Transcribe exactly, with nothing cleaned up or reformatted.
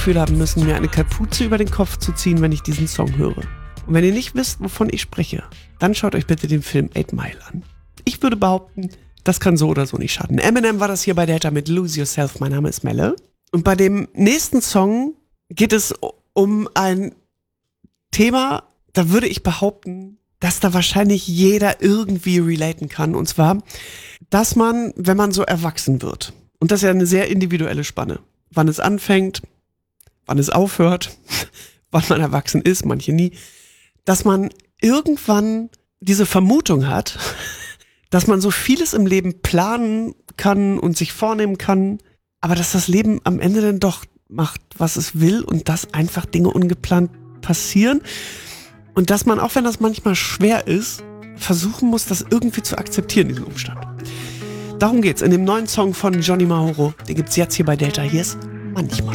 Gefühl haben müssen, mir eine Kapuze über den Kopf zu ziehen, wenn ich diesen Song höre. Und wenn ihr nicht wisst, wovon ich spreche, dann schaut euch bitte den Film Eight Mile an. Ich würde behaupten, das kann so oder so nicht schaden. Eminem war das hier bei Delta mit Lose Yourself. Mein Name ist Melle. Und bei dem nächsten Song geht es um ein Thema, da würde ich behaupten, dass da wahrscheinlich jeder irgendwie relaten kann. Und zwar, dass man, wenn man so erwachsen wird, und das ist ja eine sehr individuelle Spanne, wann es anfängt, wann es aufhört, wann man erwachsen ist, manche nie, dass man irgendwann diese Vermutung hat, dass man so vieles im Leben planen kann und sich vornehmen kann, aber dass das Leben am Ende dann doch macht, was es will und dass einfach Dinge ungeplant passieren und dass man, auch wenn das manchmal schwer ist, versuchen muss, das irgendwie zu akzeptieren, diesen Umstand. Darum geht's in dem neuen Song von Johnny Mauro. Den gibt's jetzt hier bei Delta. Hier ist Manchmal.